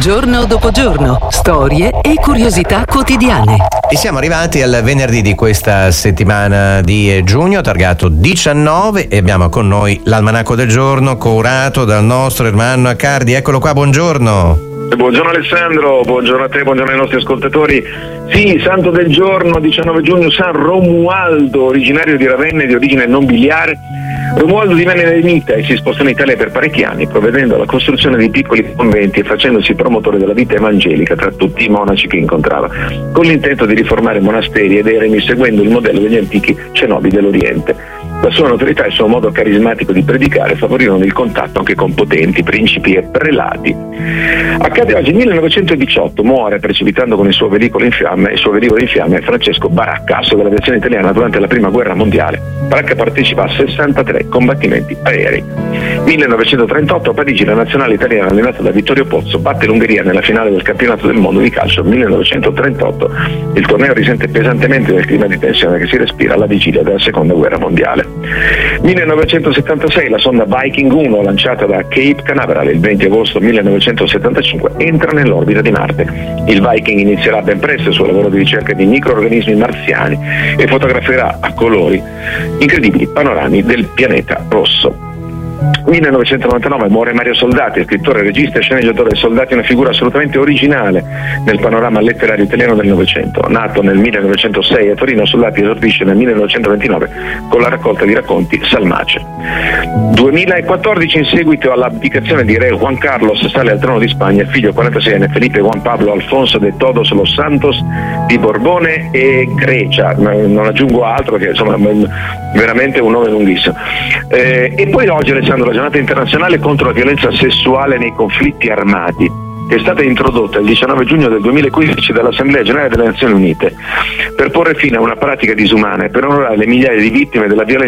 Giorno dopo giorno, storie e curiosità quotidiane. E siamo arrivati al venerdì di questa settimana di giugno, targato 19, e abbiamo con noi l'almanacco del giorno curato dal nostro Ermanno Accardi. Eccolo qua, buongiorno. Buongiorno Alessandro, buongiorno a te, buongiorno ai nostri ascoltatori. Sì, santo del giorno, 19 giugno, San Romualdo, originario di Ravenna e di origine nobiliare. Romualdo divenne eremita e si spostò in Italia per parecchi anni, provvedendo alla costruzione di piccoli conventi e facendosi promotore della vita evangelica tra tutti i monaci che incontrava, con l'intento di riformare monasteri ed eremi seguendo il modello degli antichi cenobi dell'Oriente. La sua notorietà e il suo modo carismatico di predicare favorirono il contatto anche con potenti, principi e prelati. Accade oggi, 1918, muore precipitando con il suo velivolo in fiamme Francesco Baracca, asso dell'aviazione italiana durante la prima guerra mondiale. Baracca partecipa a 63 combattimenti aerei. 1938 a Parigi la nazionale italiana allenata da Vittorio Pozzo batte l'Ungheria nella finale del campionato del mondo di calcio. 1938 il torneo risente pesantemente del clima di tensione che si respira alla vigilia della seconda guerra mondiale. 1976 la sonda Viking 1 lanciata da Cape Canaveral il 20 agosto 1975 entra nell'orbita di Marte. Il Viking inizierà ben presto il suo lavoro di ricerca di microorganismi marziani e fotograferà a colori incredibili panorami del pianeta rosso. 1999 muore Mario Soldati, scrittore, regista e sceneggiatore. Soldati è una figura assolutamente originale nel panorama letterario italiano del Novecento. Nato nel 1906 a Torino, Soldati esordisce nel 1929 con la raccolta di racconti Salmace. 2014, in seguito all'abdicazione di re Juan Carlos, sale al trono di Spagna figlio 46enne Felipe Juan Pablo Alfonso de Todos los Santos di Borbone e Grecia. Non aggiungo altro, che insomma veramente un nome lunghissimo. E poi oggi, Alessandro, la giornata internazionale contro la violenza sessuale nei conflitti armati, che è stata introdotta il 19 giugno del 2015 dall'Assemblea Generale delle Nazioni Unite per porre fine a una pratica disumana e per onorare le migliaia di vittime della violenza